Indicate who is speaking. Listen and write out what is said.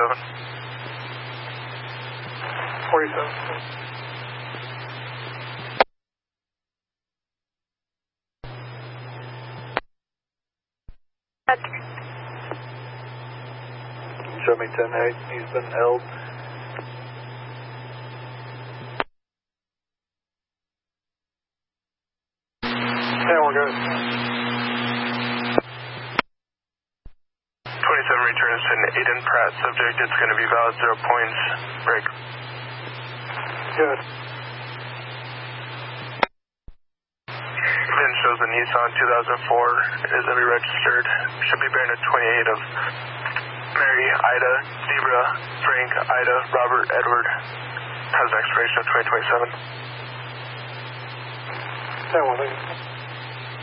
Speaker 1: 47.
Speaker 2: 47.
Speaker 3: Show me 10-8, he's been held.
Speaker 2: Yeah, we're good.
Speaker 1: 27 returns to an Aiden Pratt subject. It's going to be valid 0 points. Break.
Speaker 2: Good.
Speaker 1: VIN shows the Nissan 2004 is going to be registered. Should be bearing a 28 of Mary, Ida, Zebra, Frank, Ida, Robert, Edward. Has an expiration of 2027.
Speaker 2: Yeah, well,